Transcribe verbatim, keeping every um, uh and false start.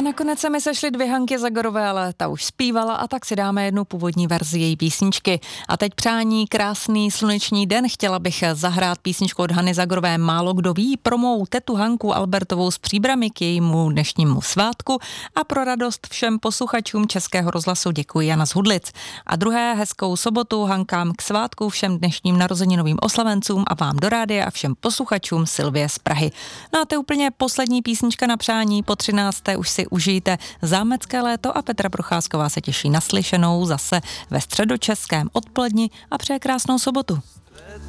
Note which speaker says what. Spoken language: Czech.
Speaker 1: nakonec se mi sešly dvě Hanky Zagorové, ale ta už zpívala a tak si dáme jednu původní verzi její písničky. A teď přání krásný sluneční den. Chtěla bych zahrát písničku od Hany Zagorové Málo kdo ví pro mou tetu Hanku Albertovou z Příbrami k jejímu dnešnímu svátku a pro radost všem posluchačům Českého rozhlasu děkuji Jana z Hudlic. A druhé hezkou sobotu Hankám k svátku všem dnešním narozeninovým oslavencům a vám do rádia a všem posluchačům Silvie z Prahy. No a to je úplně poslední písnička na přání, po třinácté už si užijte zámecké léto a Petra Procházková se těší na slyšenou zase ve středočeském odpoledni a přeje krásnou sobotu.